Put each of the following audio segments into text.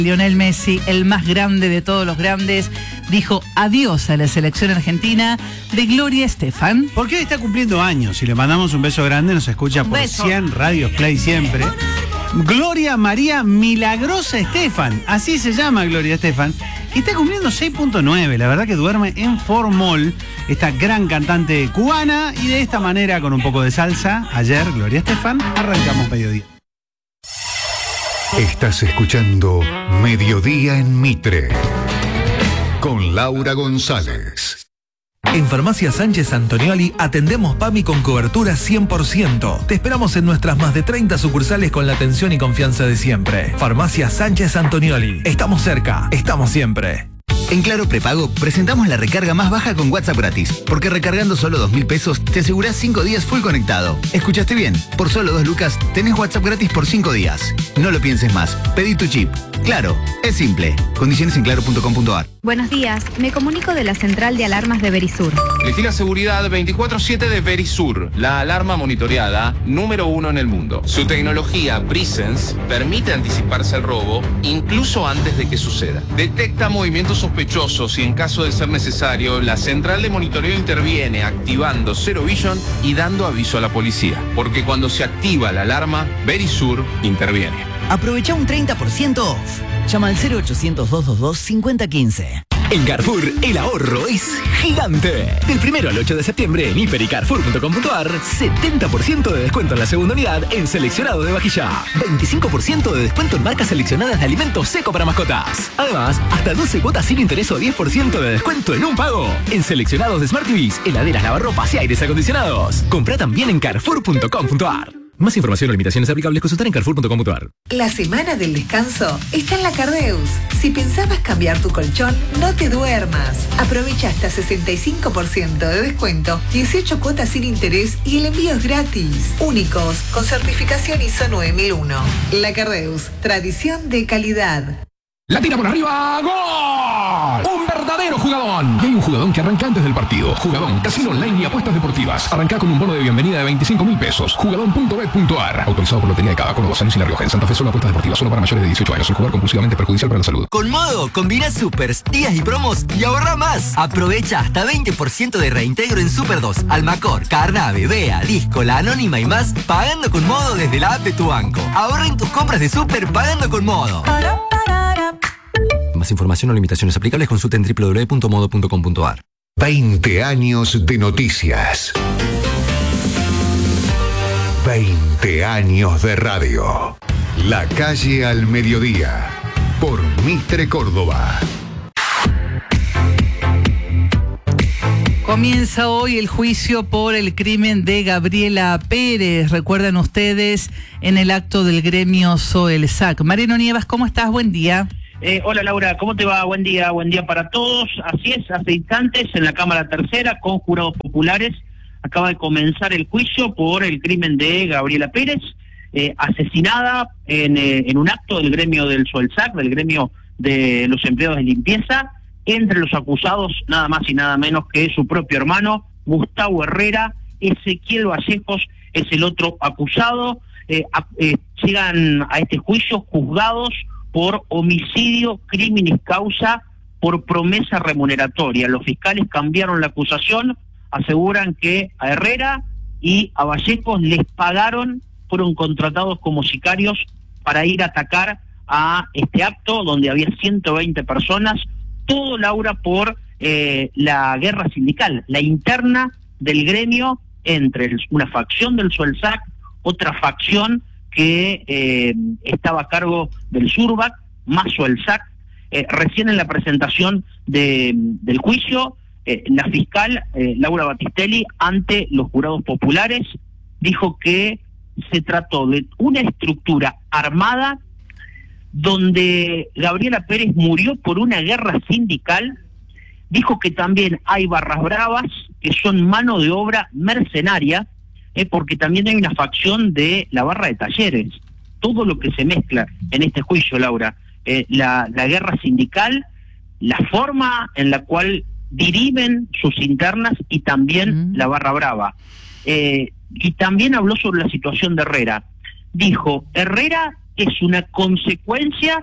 Lionel Messi, el más grande de todos los grandes, dijo adiós a la selección argentina de Gloria Estefan. Porque hoy está cumpliendo años y le mandamos un beso grande, nos escucha por 100 Radios Play siempre. Gloria María Milagrosa Estefan, así se llama Gloria Estefan, y está cumpliendo 6.9, la verdad que duerme en formol, esta gran cantante cubana, y de esta manera, con un poco de salsa, ayer, Gloria Estefan, arrancamos mediodía. Estás escuchando Mediodía en Mitre con Laura González. En Farmacia Sánchez Antonioli atendemos PAMI con cobertura 100%. Te esperamos en nuestras más de 30 sucursales con la atención y confianza de siempre. Farmacia Sánchez Antonioli. Estamos cerca, estamos siempre. En Claro Prepago presentamos la recarga más baja con WhatsApp gratis, porque recargando solo 2.000 pesos te asegurás 5 días full conectado. ¿Escuchaste bien? Por solo 2 lucas tenés WhatsApp gratis por 5 días. No lo pienses más, pedí tu chip. Claro, es simple. Condiciones en claro.com.ar. Buenos días, me comunico de la central de alarmas de Verisur. Elegí la seguridad 24/7 de Verisur, la alarma monitoreada número 1 en el mundo. Su tecnología Presence permite anticiparse al robo incluso antes de que suceda. Detecta movimientos sospechosos y en caso de ser necesario, la central de monitoreo interviene activando Zero Vision y dando aviso a la policía. Porque cuando se activa la alarma, Verisur interviene. Aprovecha un 30% off. Llama al 0800-222-5015. En Carrefour, el ahorro es gigante. Del 1 al 8 de septiembre en hiper y carrefour.com.ar, 70% de descuento en la segunda unidad en seleccionado de vajilla. 25% de descuento en marcas seleccionadas de alimentos seco para mascotas. Además, hasta 12 cuotas sin interés o 10% de descuento en un pago. En seleccionados de Smart TVs, heladeras, lavarropas y aires acondicionados. Compra también en carrefour.com.ar. Más información o limitaciones aplicables consultar en carrefour.com.ar. La semana del descanso está en la Cardeus. Si pensabas cambiar tu colchón, no te duermas. Aprovecha hasta 65% de descuento, 18 cuotas sin interés y el envío es gratis. Únicos, con certificación ISO 9001. La Cardeus, tradición de calidad. La tira por arriba, ¡gol! ¡Un verdadero jugadón! Y hay un jugadón que arranca antes del partido. Jugadón, casino online y apuestas deportivas. Arranca con un bono de bienvenida de 25.000 pesos. Jugadón.bet.ar. Autorizado por Lotería de Cava, con 2 años en La Rioja. En Santa Fe solo apuestas deportivas, solo para mayores de 18 años. El jugar compulsivamente perjudicial para la salud. Con Modo, combina supers, días y promos y ahorra más. Aprovecha hasta 20% de reintegro en Super 2, Almacor, Carnave, Bea, Disco, La Anónima y más, pagando con Modo desde la app de tu banco. Ahorra en tus compras de Super pagando con Modo. Más información o limitaciones aplicables consulta en www.modo.com.ar. 20 años de noticias. 20 años de radio. La calle al mediodía. Por Mitre Córdoba. Comienza hoy el juicio por el crimen de Gabriela Pérez. Recuerdan ustedes en el acto del gremio Soelsac. Mariano Nievas, ¿cómo estás? Buen día. Hola Laura, ¿cómo te va? Buen día para todos. Así es, hace instantes en la Cámara Tercera con jurados populares acaba de comenzar el juicio por el crimen de Gabriela Pérez, asesinada en un acto del gremio del Soelsac, del gremio de los empleados de limpieza. Entre los acusados, nada más y nada menos que su propio hermano, Gustavo Herrera. Ezequiel Vallejos es el otro acusado. Llegan a este juicio juzgados por homicidio, crímenes causa, por promesa remuneratoria. Los fiscales cambiaron la acusación, aseguran que a Herrera y a Vallejos les pagaron, fueron contratados como sicarios para ir a atacar a este acto donde había 120 personas, todo, Laura, por la guerra sindical, la interna del gremio entre una facción del Soelsac, otra facción que estaba a cargo del Surbac, más Soelsac. Recién en la presentación del juicio, la fiscal Laura Battistelli, ante los jurados populares, dijo que se trató de una estructura armada donde Gabriela Pérez murió por una guerra sindical. Dijo que también hay barras bravas, que son mano de obra mercenaria, porque también hay una facción de la barra de talleres. Todo lo que se mezcla en este juicio, Laura, la guerra sindical, la forma en la cual dirimen sus internas y también la barra brava. Y también habló sobre la situación de Herrera. Dijo, Herrera es una consecuencia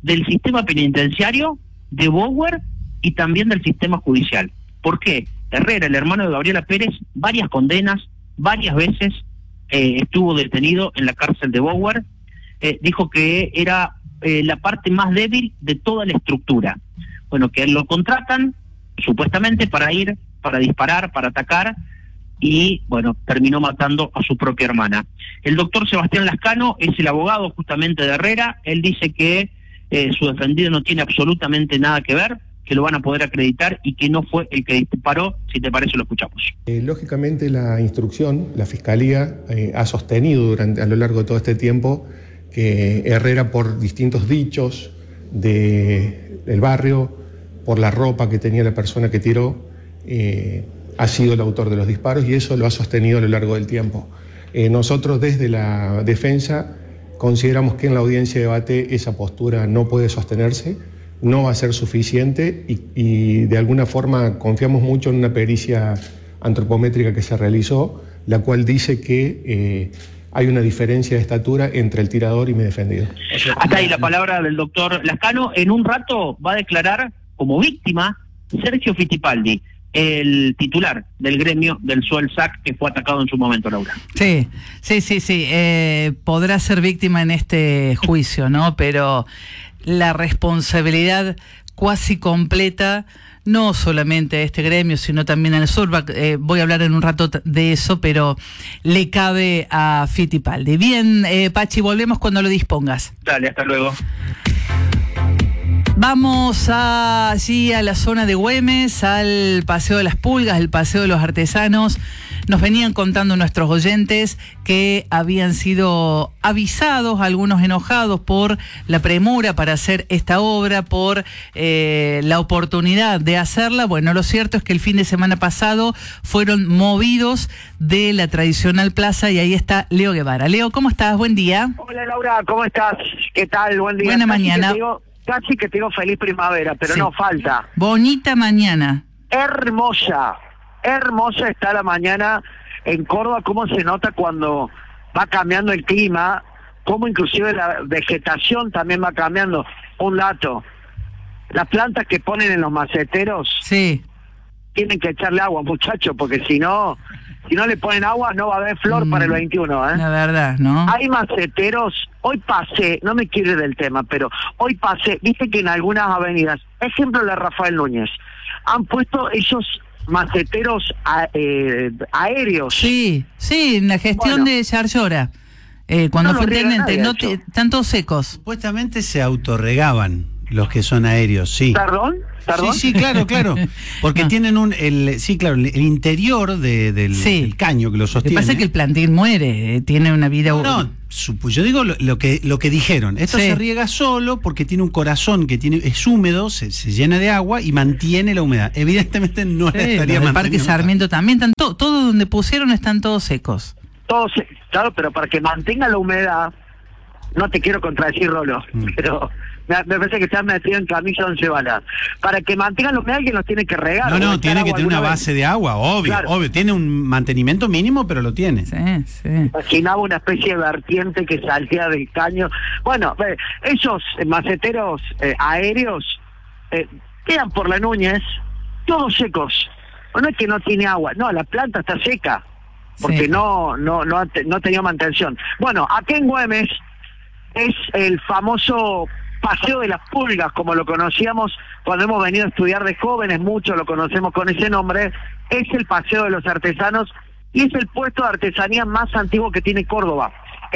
del sistema penitenciario, de Bower y también del sistema judicial. ¿Por qué? Herrera, el hermano de Gabriela Pérez, varias condenas, varias veces estuvo detenido en la cárcel de Bower, dijo que era la parte más débil de toda la estructura. Bueno, que lo contratan supuestamente para ir, para disparar, para atacar, y bueno, terminó matando a su propia hermana. El doctor Sebastián Lascano es el abogado justamente de Herrera. Él dice que su defendido no tiene absolutamente nada que ver, que lo van a poder acreditar y que no fue el que disparó. Si te parece, lo escuchamos. Lógicamente la instrucción, la Fiscalía ha sostenido a lo largo de todo este tiempo que Herrera, por distintos dichos del barrio, por la ropa que tenía la persona que tiró, ha sido el autor de los disparos, y eso lo ha sostenido a lo largo del tiempo. Nosotros desde la defensa consideramos que en la audiencia de debate esa postura no puede sostenerse, no va a ser suficiente, y de alguna forma confiamos mucho en una pericia antropométrica que se realizó, la cual dice que hay una diferencia de estatura entre el tirador y mi defendido. Hasta ahí la palabra del doctor Lascano. En un rato va a declarar como víctima Sergio Fittipaldi, el titular del gremio del SOELSAC, que fue atacado en su momento, Laura. Sí. Podrá ser víctima en este juicio, ¿no? Pero la responsabilidad cuasi completa, no solamente a este gremio, sino también al SURBAC, voy a hablar en un rato de eso, pero le cabe a Fittipaldi. Bien, Pachi, volvemos cuando lo dispongas. Dale, hasta luego. Vamos allí a la zona de Güemes, al Paseo de las Pulgas, el Paseo de los Artesanos. Nos venían contando nuestros oyentes que habían sido avisados, algunos enojados por la premura para hacer esta obra, por la oportunidad de hacerla. Bueno, lo cierto es que el fin de semana pasado fueron movidos de la tradicional plaza, y ahí está Leo Guevara. Leo, ¿cómo estás? Buen día. Hola, Laura, ¿cómo estás? ¿Qué tal? Buen día. Buena mañana. Casi que te digo feliz primavera, pero sí, no falta. Bonita mañana. Hermosa está la mañana en Córdoba. Cómo se nota cuando va cambiando el clima, cómo inclusive la vegetación también va cambiando. Un dato: las plantas que ponen en los maceteros, sí, tienen que echarle agua, muchachos, porque si no le ponen agua no va a haber flor para el 21, ¿eh? La verdad, ¿no? Hay maceteros. Hoy pasé, no me quiero ir del tema, pero hoy pasé, viste que en algunas avenidas, ejemplo la Rafael Núñez, han puesto esos maceteros aéreos. Sí, en la gestión de Yarlora, cuando fue intendente, están todos secos. Supuestamente se autorregaban los que son aéreos, sí. ¿Perdón? Sí, claro. Porque tienen el interior del caño que lo sostiene. Lo que pasa es que el plantín muere, tiene una vida... Yo digo lo que dijeron. Esto se riega solo porque tiene un corazón que es húmedo, se llena de agua y mantiene la humedad. Evidentemente no la estaría manteniendo. El Parque Sarmiento también, todo donde pusieron están todos secos. Claro, pero para que mantenga la humedad, no te quiero contradecir, Rolo, pero... Me parece que se han metido en camisa 11 balas. Para que mantengan la humedad, alguien los tiene que regar. No, tiene que tener una base de agua, obvio. Tiene un mantenimiento mínimo, pero lo tiene. Sí. Imaginaba una especie de vertiente que salía del caño. Bueno, esos maceteros aéreos quedan por la Núñez, todos secos. No es que no tiene agua, no, la planta está seca, porque no tenía mantención. Bueno, aquí en Güemes es el famoso Paseo de las Pulgas, como lo conocíamos cuando hemos venido a estudiar de jóvenes, muchos lo conocemos con ese nombre. Es el Paseo de los Artesanos y es el puesto de artesanía más antiguo que tiene Córdoba.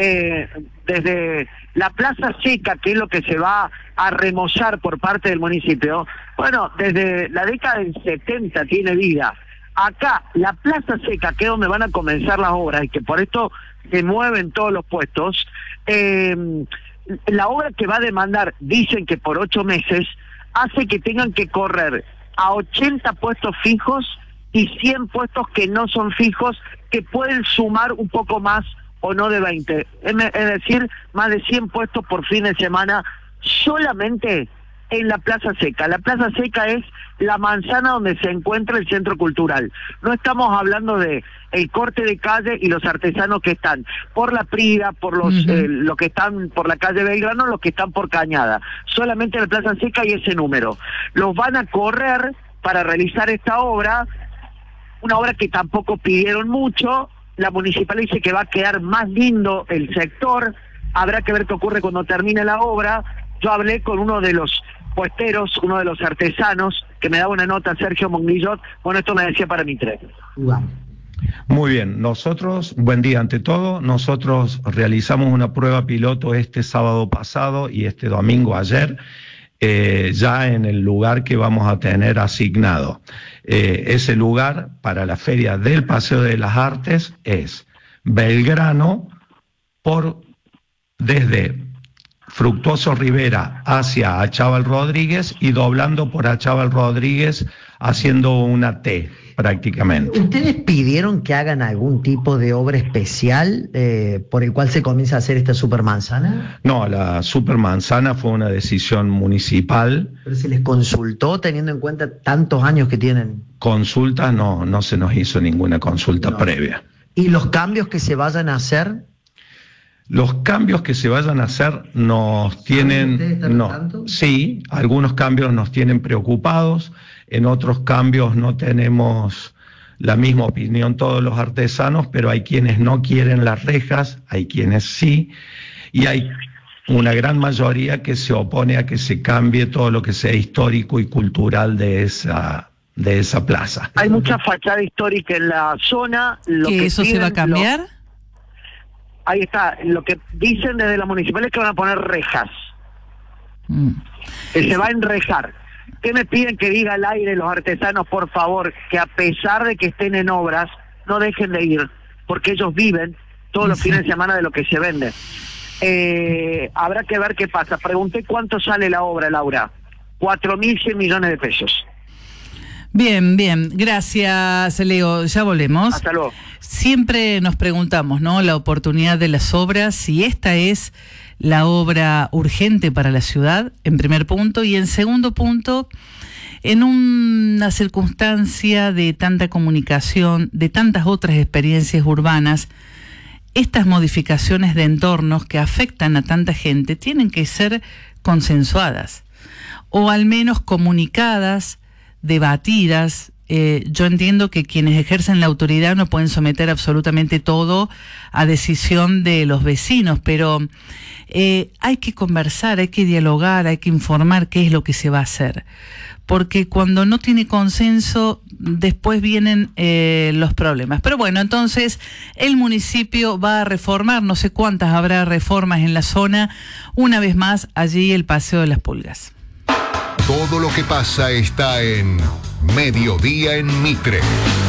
Desde la Plaza Seca, que es lo que se va a remozar por parte del municipio, bueno, desde la década del 70 tiene vida. Acá, la Plaza Seca, que es donde van a comenzar las obras y que por esto se mueven todos los puestos, la obra que va a demandar, dicen que por 8 meses, hace que tengan que correr a 80 puestos fijos y 100 puestos que no son fijos, que pueden sumar un poco más o no de 20. Es decir, más de 100 puestos por fin de semana solamente en la Plaza Seca. La Plaza Seca es la manzana donde se encuentra el centro cultural. No estamos hablando de el corte de calle y los artesanos que están por la Prida, por los que están por la calle Belgrano, los que están por Cañada. Solamente la Plaza Seca y ese número. Los van a correr para realizar esta obra, una obra que tampoco pidieron mucho. La municipal dice que va a quedar más lindo el sector. Habrá que ver qué ocurre cuando termine la obra. Yo hablé con uno de los puesteros, uno de los artesanos, que me daba una nota, Sergio Monguillot. Bueno, esto me decía para Mitre. Muy bien, buen día ante todo, nosotros realizamos una prueba piloto este sábado pasado y este domingo ayer, ya en el lugar que vamos a tener asignado. Ese lugar para la Feria del Paseo de las Artes es Belgrano desde Fructuoso Rivera hacia Achával Rodríguez y doblando por Achával Rodríguez haciendo una T prácticamente. ¿Ustedes pidieron que hagan algún tipo de obra especial por el cual se comienza a hacer esta supermanzana? No, la supermanzana fue una decisión municipal. ¿Pero se les consultó teniendo en cuenta tantos años que tienen? Consultas no se nos hizo ninguna consulta previa. ¿Y los cambios que se vayan a hacer? Los cambios que se vayan a hacer nos tienen... Sí, algunos cambios nos tienen preocupados, en otros cambios no tenemos la misma opinión todos los artesanos, pero hay quienes no quieren las rejas, hay quienes sí, y hay una gran mayoría que se opone a que se cambie todo lo que sea histórico y cultural de esa plaza. Hay mucha fachada histórica en la zona. ¿Que eso se va a cambiar? Ahí está, lo que dicen desde la municipal es que van a poner rejas. Que se va a enrejar. ¿Qué me piden que diga al aire los artesanos, por favor? Que a pesar de que estén en obras, no dejen de ir, porque ellos viven todos los fines de semana de lo que se vende. Habrá que ver qué pasa. Pregunté cuánto sale la obra, Laura. 4.100 millones de pesos. Bien, gracias, Leo, ya volvemos. Hasta luego. Siempre nos preguntamos, ¿no?, la oportunidad de las obras, si esta es la obra urgente para la ciudad, en primer punto, y en segundo punto, en una circunstancia de tanta comunicación, de tantas otras experiencias urbanas, estas modificaciones de entornos que afectan a tanta gente tienen que ser consensuadas, o al menos comunicadas, debatidas. Yo entiendo que quienes ejercen la autoridad no pueden someter absolutamente todo a decisión de los vecinos, pero hay que conversar, hay que dialogar, hay que informar qué es lo que se va a hacer, porque cuando no tiene consenso después vienen los problemas. Pero bueno, entonces el municipio va a reformar, no sé cuántas habrá reformas en la zona, una vez más allí el Paseo de las Pulgas. Todo lo que pasa está en Mediodía en Mitre.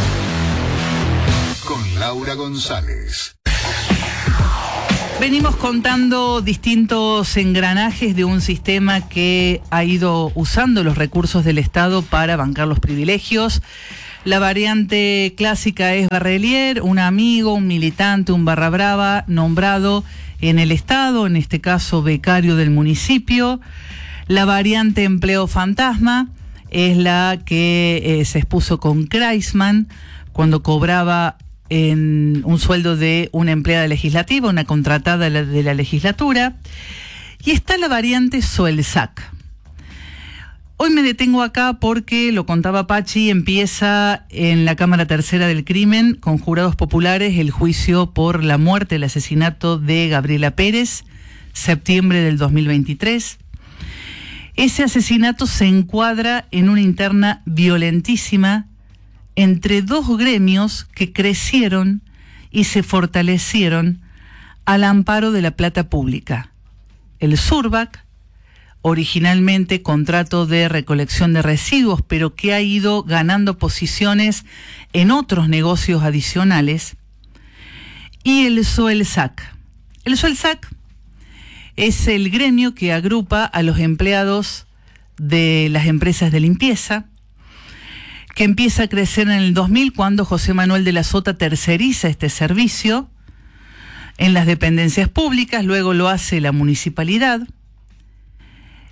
Con Laura González. Venimos contando distintos engranajes de un sistema que ha ido usando los recursos del Estado para bancar los privilegios. La variante clásica es Barrelier, un amigo, un militante, un barra brava nombrado en el Estado, en este caso becario del municipio. La variante empleo fantasma es la que se expuso con Kreisman cuando cobraba en un sueldo de una empleada legislativa, una contratada de la legislatura. Y está la variante Suelsac. Hoy me detengo acá porque, lo contaba Pachi, empieza en la Cámara Tercera del Crimen, con jurados populares, el juicio por la muerte, el asesinato de Gabriela Pérez, septiembre del 2023. Ese asesinato se encuadra en una interna violentísima entre dos gremios que crecieron y se fortalecieron al amparo de la plata pública. El Surbac, originalmente contrato de recolección de residuos, pero que ha ido ganando posiciones en otros negocios adicionales, y el Suelsac. El Suelsac es el gremio que agrupa a los empleados de las empresas de limpieza, que empieza a crecer en el 2000 cuando José Manuel de la Sota terceriza este servicio en las dependencias públicas, luego lo hace la municipalidad,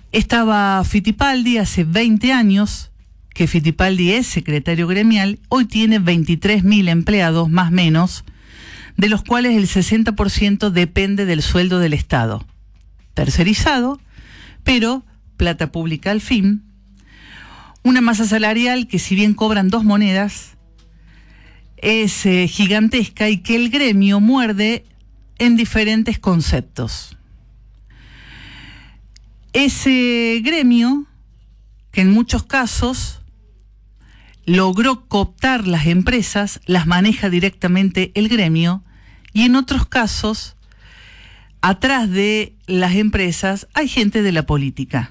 Estaba Fittipaldi hace 20 años, que Fittipaldi es secretario gremial, hoy tiene 23.000 empleados, más o menos, de los cuales el 60% depende del sueldo del Estado. Tercerizado, pero plata pública al fin. Una masa salarial que, si bien cobran 2 monedas, es gigantesca y que el gremio muerde en diferentes conceptos. Ese gremio, que en muchos casos logró cooptar las empresas, las maneja directamente el gremio, y en otros casos, atrás de las empresas hay gente de la política.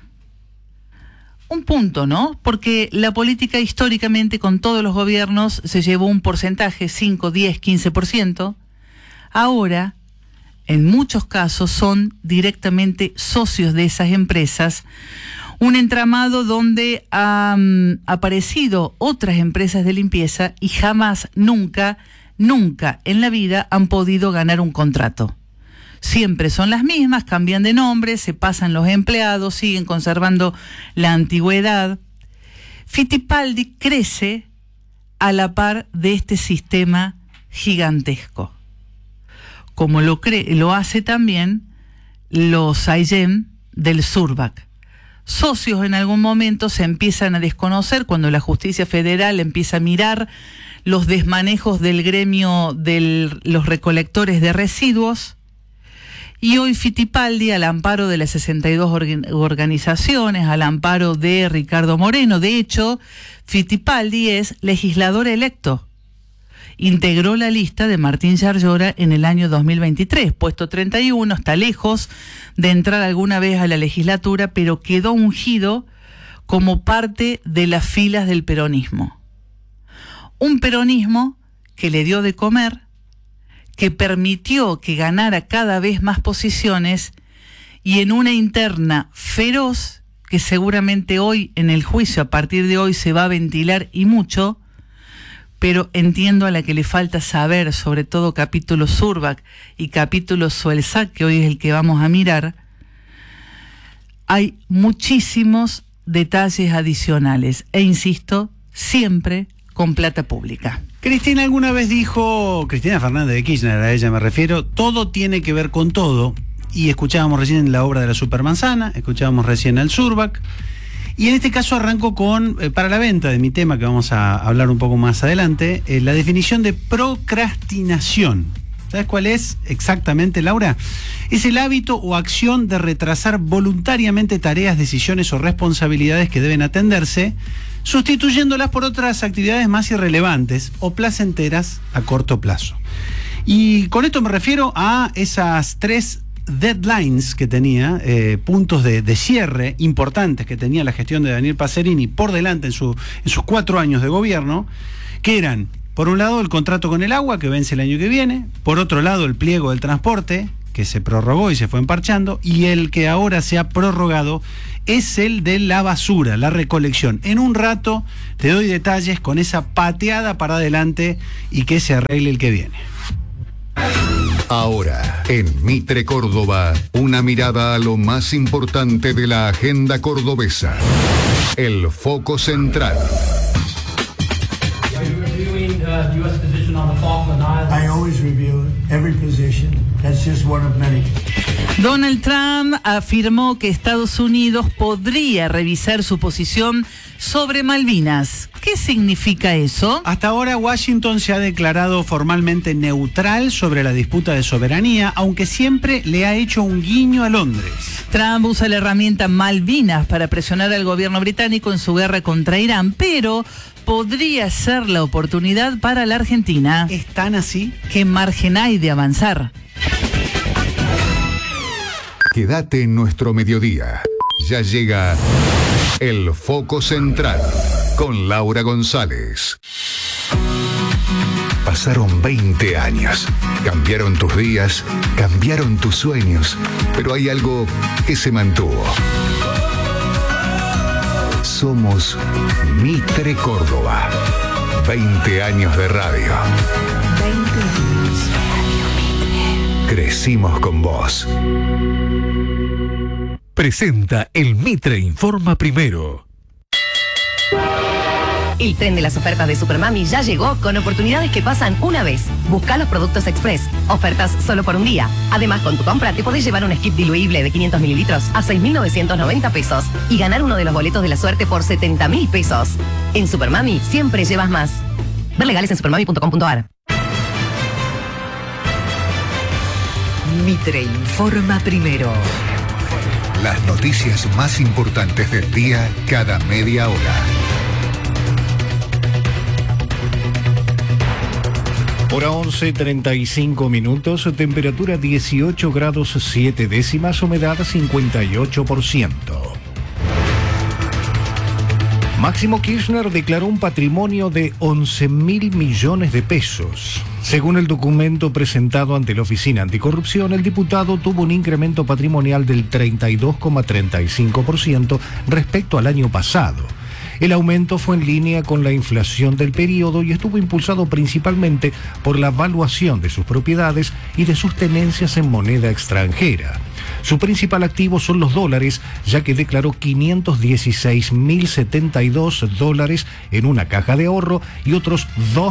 Un punto, ¿no? Porque la política históricamente con todos los gobiernos se llevó un porcentaje, 5, 10, 15%. Ahora, en muchos casos, son directamente socios de esas empresas. Un entramado donde han aparecido otras empresas de limpieza y jamás, nunca en la vida han podido ganar un contrato. Siempre son las mismas, cambian de nombre, se pasan los empleados, siguen conservando la antigüedad. Fittipaldi crece a la par de este sistema gigantesco, como lo hace también los Saillem del Surbac. Socios en algún momento se empiezan a desconocer cuando la justicia federal empieza a mirar los desmanejos del gremio de los recolectores de residuos. Y hoy Fittipaldi, al amparo de las 62 organizaciones, al amparo de Ricardo Moreno, de hecho, Fittipaldi es legislador electo. Integró la lista de Martín Yarlora en el año 2023, puesto 31, está lejos de entrar alguna vez a la legislatura, pero quedó ungido como parte de las filas del peronismo. Un peronismo que le dio de comer, que permitió que ganara cada vez más posiciones y en una interna feroz que seguramente hoy en el juicio, a partir de hoy, se va a ventilar y mucho, pero entiendo a la que le falta saber, sobre todo capítulo Surbac y capítulo Soelsac, que hoy es el que vamos a mirar. Hay muchísimos detalles adicionales e insisto, siempre con plata pública. Cristina alguna vez dijo, Cristina Fernández de Kirchner, a ella me refiero, todo tiene que ver con todo, y escuchábamos recién la obra de la Supermanzana, escuchábamos recién al Surbac, y en este caso arranco con, para la venta de mi tema que vamos a hablar un poco más adelante, la definición de procrastinación. ¿Sabes cuál es exactamente, Laura? Es el hábito o acción de retrasar voluntariamente tareas, decisiones o responsabilidades que deben atenderse, sustituyéndolas por otras actividades más irrelevantes o placenteras a corto plazo. Y con esto me refiero a esas 3 deadlines que tenía, puntos de cierre importantes que tenía la gestión de Daniel Pacerini por delante en sus 4 años de gobierno, que eran, por un lado, el contrato con el agua, que vence el año que viene, por otro lado, el pliego del transporte, que se prorrogó y se fue emparchando, y el que ahora se ha prorrogado es el de la basura, la recolección. En un rato te doy detalles con esa pateada para adelante y que se arregle el que viene. Ahora, en Mitre Córdoba, una mirada a lo más importante de la agenda cordobesa. El foco central. I always review every position. That's just one of many. Donald Trump afirmó que Estados Unidos podría revisar su posición sobre Malvinas. ¿Qué significa eso? Hasta ahora Washington se ha declarado formalmente neutral sobre la disputa de soberanía, aunque siempre le ha hecho un guiño a Londres. Trump usa la herramienta Malvinas para presionar al gobierno británico en su guerra contra Irán, pero podría ser la oportunidad para la Argentina. ¿Es tan así? ¿Qué margen hay de avanzar? Quédate en nuestro mediodía. Ya llega el foco central con Laura González. Pasaron 20 años. Cambiaron tus días, cambiaron tus sueños, pero hay algo que se mantuvo. Somos Mitre Córdoba. 20 años de radio. 20 años. Crecimos con vos. presenta el Mitre Informa Primero. El tren de las ofertas de Supermami ya llegó con oportunidades que pasan una vez. Busca los productos Express. Ofertas solo por un día. Además, con tu compra te podés llevar un skip diluible de 500 mililitros a 6.990 pesos y ganar uno de los boletos de la suerte por 70.000 pesos. En Supermami siempre llevas más. Ver legales en supermami.com.ar. Mitre Informa Primero. Las noticias más importantes del día cada media hora. Hora 11:35 minutos, temperatura 18 grados 7 décimas, humedad 58%. Máximo Kirchner declaró un patrimonio de 11.000 millones de pesos. Según el documento presentado ante la Oficina Anticorrupción, el diputado tuvo un incremento patrimonial del 32,35% respecto al año pasado. El aumento fue en línea con la inflación del periodo y estuvo impulsado principalmente por la valuación de sus propiedades y de sus tenencias en moneda extranjera. Su principal activo son los dólares, ya que declaró 516.072 dólares en una caja de ahorro y otros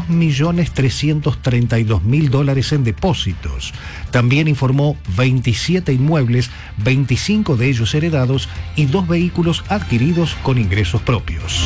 2.332.000 dólares en depósitos. También informó 27 inmuebles, 25 de ellos heredados y 2 vehículos adquiridos con ingresos propios.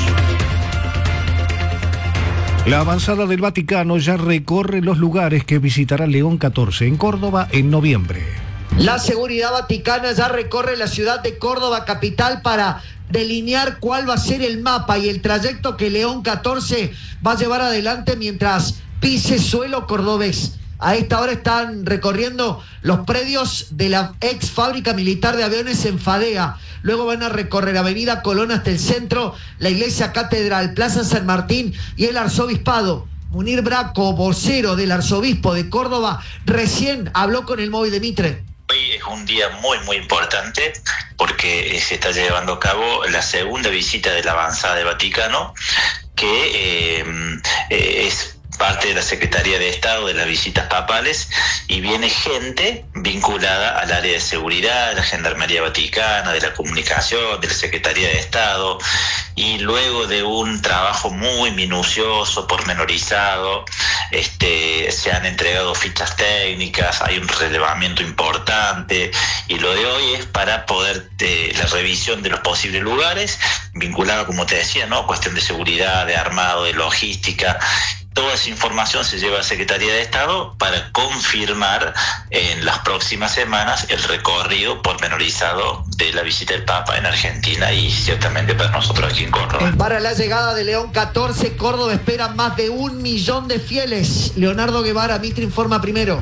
La avanzada del Vaticano ya recorre los lugares que visitará León XIV en Córdoba en noviembre. La seguridad vaticana ya recorre la ciudad de Córdoba capital para delinear cuál va a ser el mapa y el trayecto que León XIV va a llevar adelante mientras pise suelo cordobés. A esta hora están recorriendo los predios de la ex fábrica militar de aviones en Fadea. Luego van a recorrer Avenida Colón hasta el centro, la iglesia catedral, Plaza San Martín y el arzobispado. Munir Braco, vocero del arzobispo de Córdoba, recién habló con el móvil de Mitre. Hoy es un día muy importante porque se está llevando a cabo la segunda visita de la avanzada del Vaticano, que es parte de la Secretaría de Estado de las visitas papales, y viene gente vinculada al área de seguridad, de la Gendarmería Vaticana, de la comunicación, de la Secretaría de Estado, y luego de un trabajo muy minucioso, pormenorizado, se han entregado fichas técnicas, hay un relevamiento importante, y lo de hoy es para poder la revisión de los posibles lugares, vinculado, como te decía, ¿no? Cuestión de seguridad, de armado, de logística. Toda esa información se lleva a la Secretaría de Estado para confirmar en las próximas semanas el recorrido pormenorizado de la visita del Papa en Argentina y ciertamente para nosotros aquí en Córdoba. Para la llegada de León XIV, Córdoba espera más de 1 millón de fieles. Leonardo Guevara, Mitre Informa Primero.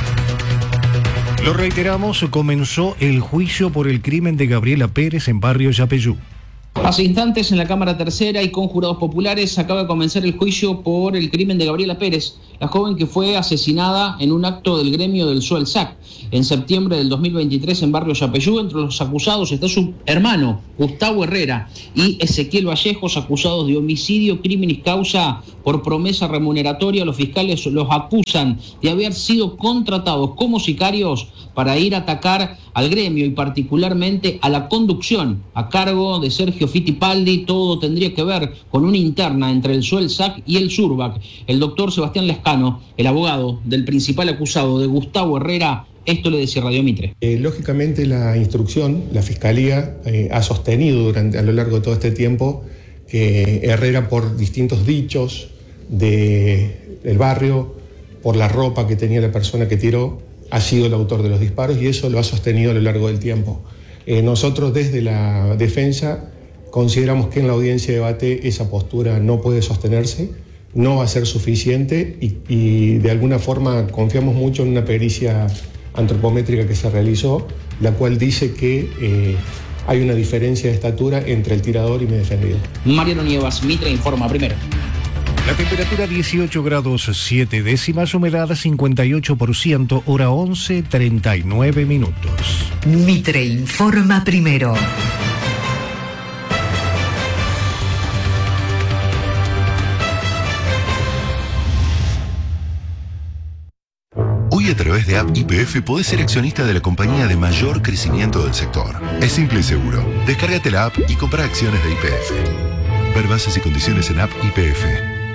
Lo reiteramos, comenzó el juicio por el crimen de Gabriela Pérez en barrio Yapeyú. Hace instantes en la Cámara Tercera y con jurados populares acaba de comenzar el juicio por el crimen de Gabriela Pérez, la joven que fue asesinada en un acto del gremio del SUELSAC en septiembre del 2023 en barrio Yapeyú. Entre los acusados está su hermano, Gustavo Herrera, y Ezequiel Vallejos, acusados de homicidio, criminis causa por promesa remuneratoria. Los fiscales los acusan de haber sido contratados como sicarios para ir a atacar al gremio y particularmente a la conducción a cargo de Sergio Fittipaldi. Todo tendría que ver con una interna entre el SUELSAC y el SURBAC. El doctor Sebastián Lescano, el abogado del principal acusado de Gustavo Herrera, esto le decía Radio Mitre. Lógicamente la instrucción, la Fiscalía ha sostenido a lo largo de todo este tiempo que Herrera, por distintos dichos del barrio, por la ropa que tenía la persona que tiró, ha sido el autor de los disparos y eso lo ha sostenido a lo largo del tiempo. Nosotros desde la defensa consideramos que en la audiencia de debate esa postura no puede sostenerse, no va a ser suficiente y de alguna forma confiamos mucho en una pericia antropométrica que se realizó, la cual dice que hay una diferencia de estatura entre el tirador y mi defendido. Mariano Nievas, Mitre Informa Primero. La temperatura 18 grados 7 décimas, humedad 58%, hora 11:39 minutos. Mitre Informa Primero. Hoy a través de App YPF podés ser accionista de la compañía de mayor crecimiento del sector. Es simple y seguro. Descárgate la app y compra acciones de YPF. Ver bases y condiciones en App YPF.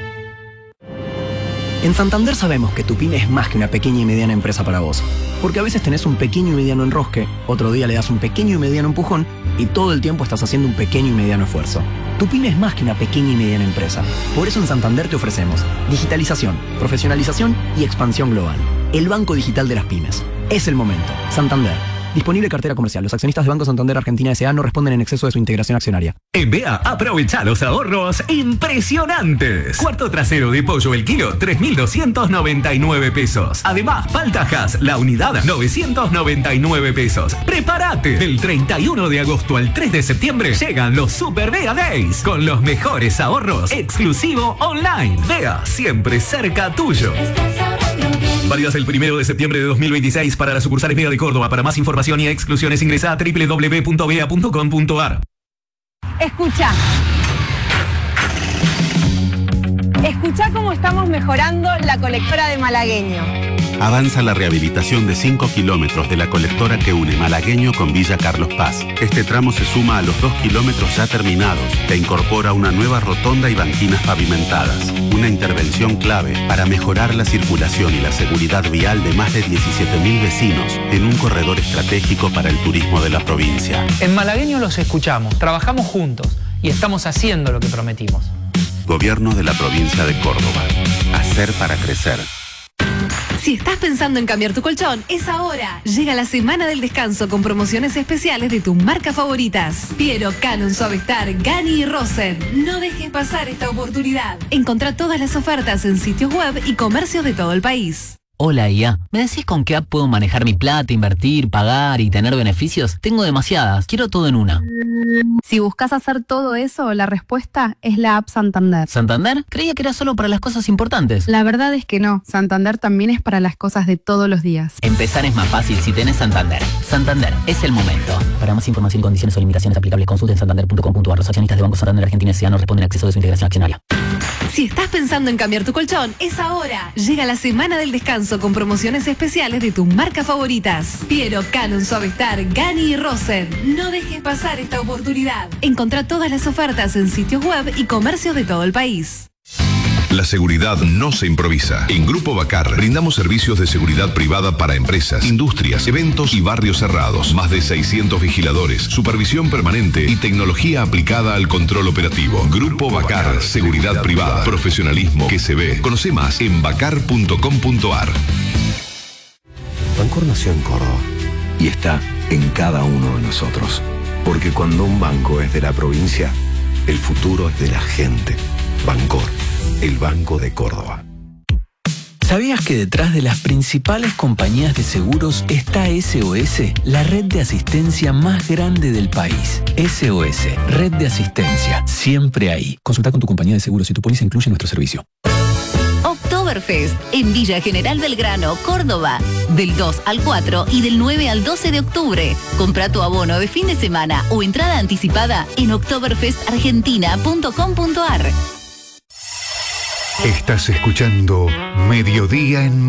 En Santander sabemos que tu pyme es más que una pequeña y mediana empresa para vos. Porque a veces tenés un pequeño y mediano enrosque, otro día le das un pequeño y mediano empujón y todo el tiempo estás haciendo un pequeño y mediano esfuerzo. Tu pyme es más que una pequeña y mediana empresa. Por eso en Santander te ofrecemos digitalización, profesionalización y expansión global. El banco digital de las pymes. Es el momento. Santander. Disponible cartera comercial. Los accionistas de Banco Santander Argentina S.A. no responden en exceso de su integración accionaria. En BEA, aprovecha los ahorros impresionantes. Cuarto trasero de pollo el kilo, 3.299 pesos. Además, paltajas, la unidad, 999 pesos. ¡Prepárate! Del 31 de agosto al 3 de septiembre llegan los Super BEA Days con los mejores ahorros exclusivo online. BEA, siempre cerca tuyo. Válidas el 1 de septiembre de 2026 para las sucursales BEA de Córdoba. Para más información y exclusiones ingresa a www.bea.com.ar. Escucha. Escucha cómo estamos mejorando la colectora de Malagueño. Avanza la rehabilitación de 5 kilómetros de la colectora que une Malagueño con Villa Carlos Paz. Este tramo se suma a los 2 kilómetros ya terminados e incorpora una nueva rotonda y banquinas pavimentadas. Una intervención clave para mejorar la circulación y la seguridad vial de más de 17.000 vecinos en un corredor estratégico para el turismo de la provincia. En Malagueño los escuchamos, trabajamos juntos y estamos haciendo lo que prometimos. Gobierno de la provincia de Córdoba. Hacer para crecer. Si estás pensando en cambiar tu colchón, es ahora. Llega la semana del descanso con promociones especiales de tus marcas favoritas. Piero, Canon, Suavestar, Gani y Rosen. No dejes pasar esta oportunidad. Encontrá todas las ofertas en sitios web y comercios de todo el país. Hola IA, ¿me decís con qué app puedo manejar mi plata, invertir, pagar y tener beneficios? Tengo demasiadas, quiero todo en una. Si buscas hacer todo eso, la respuesta es la app Santander. ¿Santander? Creía que era solo para las cosas importantes. La verdad es que no, Santander también es para las cosas de todos los días. Empezar es más fácil si tenés Santander. Santander, es el momento. Para más información y condiciones o limitaciones aplicables, consulten santander.com.ar. Los accionistas de Banco Santander Argentina S.A. no responden a exceso de su integración accionaria. Si estás pensando en cambiar tu colchón, es ahora. Llega la semana del descanso con promociones especiales de tus marcas favoritas. Piero, Canon, Suavestar, Gani y Rosen. No dejes pasar esta oportunidad. Encontrá todas las ofertas en sitios web y comercios de todo el país. La seguridad no se improvisa. En Grupo Bacar brindamos servicios de seguridad privada para empresas, industrias, eventos y barrios cerrados. Más de 600 vigiladores, supervisión permanente y tecnología aplicada al control operativo. Grupo Bacar, seguridad privada, profesionalismo que se ve. Conoce más en bacar.com.ar. Bancor nació en Córdoba y está en cada uno de nosotros. Porque cuando un banco es de la provincia, el futuro es de la gente. Bancor, el Banco de Córdoba. ¿Sabías que detrás de las principales compañías de seguros está SOS, la red de asistencia más grande del país? SOS, red de asistencia, siempre ahí. Consulta con tu compañía de seguros si tu póliza incluye nuestro servicio. Oktoberfest en Villa General Belgrano, Córdoba. Del 2 al 4 y del 9 al 12 de octubre. Compra tu abono de fin de semana o entrada anticipada en oktoberfestargentina.com.ar. Estás escuchando Mediodía en